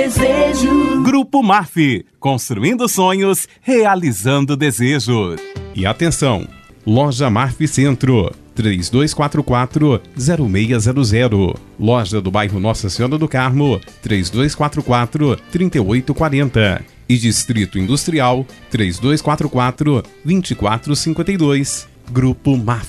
desejo. Grupo MAF, construindo sonhos, realizando desejos. E atenção, Loja MAF Centro, 3244-0600. Loja do bairro Nossa Senhora do Carmo, 3244-3840. E Distrito Industrial, 3244-2452. Grupo MAF.